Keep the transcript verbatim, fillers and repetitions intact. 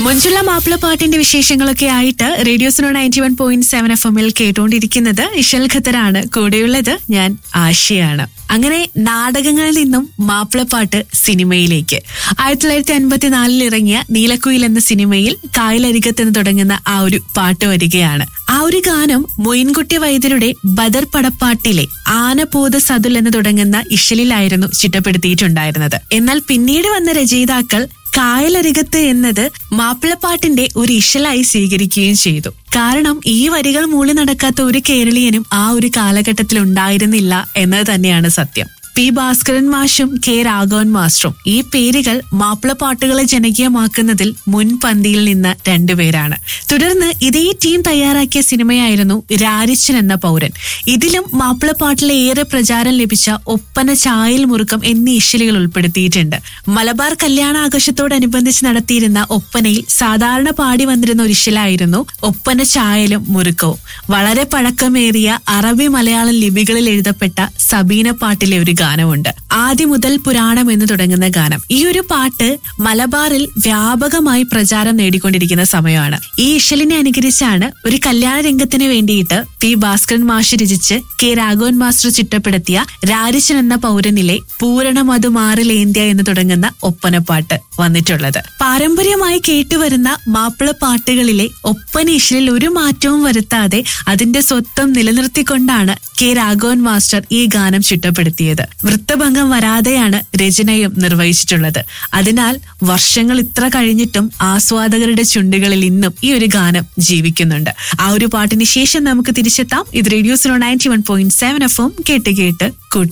മഞ്ജുള മാപ്പിളപ്പാട്ടിന്റെ വിശേഷങ്ങളൊക്കെ ആയിട്ട് റേഡിയോസിനോ ninety one point seven F എമ്മിൽ കേട്ടുകൊണ്ടിരിക്കുന്നത് ഇഷൽ ഖത്തറാണ്. കൂടെയുള്ളത് ഞാൻ ആശയാണ്. അങ്ങനെ നാടകങ്ങളിൽ നിന്നും മാപ്പിളപ്പാട്ട് സിനിമയിലേക്ക് ആയിരത്തി തൊള്ളായിരത്തി അൻപത്തിനാലിൽ ഇറങ്ങിയ നീലക്കുയിൽ എന്ന സിനിമയിൽ കായലരികത്ത് എന്ന് തുടങ്ങുന്ന ആ ഒരു പാട്ട് വരികയാണ്. ആ ഒരു ഗാനം മൊയിൻകുട്ടി വൈദ്യരുടെ ബദർ പടപ്പാട്ടിലെ ആനപോത സതുൽ എന്ന് തുടങ്ങുന്ന ഇഷലിലായിരുന്നു ചിട്ടപ്പെടുത്തിയിട്ടുണ്ടായിരുന്നത്. എന്നാൽ പിന്നീട് വന്ന രചയിതാക്കൾ കായലരികത്ത് എന്നത് മാപ്പിളപ്പാട്ടിന്റെ ഒരു ഇഷലായി സ്വീകരിക്കുകയും ചെയ്തു. കാരണം ഈ വരികൾ മൂളി നടക്കാത്ത ഒരു കേരളീയനും ആ ഒരു കാലഘട്ടത്തിൽ ഉണ്ടായിരുന്നില്ല എന്നത് തന്നെയാണ് സത്യം. പി ഭാസ്കരൻ മാഷും കെ രാഘവൻ മാസ്റ്ററും ഈ പേരുകൾ മാപ്പിളപ്പാട്ടുകളെ ജനകീയമാക്കുന്നതിൽ മുൻപന്തിയിൽ നിന്ന് രണ്ടുപേരാണ്. തുടർന്ന് ഇതേ ടീം തയ്യാറാക്കിയ സിനിമയായിരുന്നു രാരിച്ചൻ എന്ന പൗരൻ. ഇതിലും മാപ്പിളപ്പാട്ടിലെ ഏറെ പ്രചാരം ലഭിച്ച ഒപ്പന, ചായൽ മുറുക്കം എന്നീ ഇശലുകൾ ഉൾപ്പെടുത്തിയിട്ടുണ്ട്. മലബാർ കല്യാണാഘോഷത്തോടനുബന്ധിച്ച് നടത്തിയിരുന്ന ഒപ്പനയിൽ സാധാരണ പാടി വന്നിരുന്ന ഒരു ഇശലായിരുന്നു ഒപ്പന, ചായലും മുറുക്കവും. വളരെ പഴക്കമേറിയ അറബി മലയാളം ലിപികളിൽ എഴുതപ്പെട്ട സബീന പാട്ടിലെ ഒരു ഗാനമുണ്ട്. ആദ്യം മുതൽ പുരാണം എന്ന് തുടങ്ങുന്ന ഗാനം. ഈ ഒരു പാട്ട് മലബാറിൽ വ്യാപകമായി പ്രചാരം നേടിക്കൊണ്ടിരിക്കുന്ന സമയമാണ്. ഈ ഇശലിനെ അനുകരിച്ചാണ് ഒരു കല്യാണ രംഗത്തിന് വേണ്ടിയിട്ട് പി ഭാസ്കരൻ മാഷ് രചിച്ച് കെ രാഘവൻ മാസ്റ്റർ ചിട്ടപ്പെടുത്തിയ രാരിച്ചൻ എന്ന പൗരനിലെ പൂരണ മധുമാറിലേന്ത്യ എന്ന് തുടങ്ങുന്ന ഒപ്പനപ്പാട്ട് വന്നിട്ടുള്ളത്. പാരമ്പര്യമായി കേട്ടുവരുന്ന മാപ്പിള പാട്ടുകളിലെ ഒപ്പന ഇശലിൽ ഒരു മാറ്റവും വരുത്താതെ അതിന്റെ സ്വത്വം നിലനിർത്തിക്കൊണ്ടാണ് കെ രാഘവൻ മാസ്റ്റർ ഈ ഗാനം ചിട്ടപ്പെടുത്തിയത്. വൃത്തഭംഗം വരാതെയാണ് രചനയും നിർവഹിച്ചിട്ടുള്ളത്. അതിനാൽ വർഷങ്ങൾ ഇത്ര കഴിഞ്ഞിട്ടും ആസ്വാദകരുടെ ചുണ്ടുകളിൽ ഇന്നും ഈ ഒരു ഗാനം ജീവിക്കുന്നുണ്ട്. ആ ഒരു പാട്ടിന് ശേഷം നമുക്ക് തിരിച്ചെത്താം. ഇത് റേഡിയോസിനോ ninety one point seven F M കേട്ട് കേട്ട് കൂട്ട്.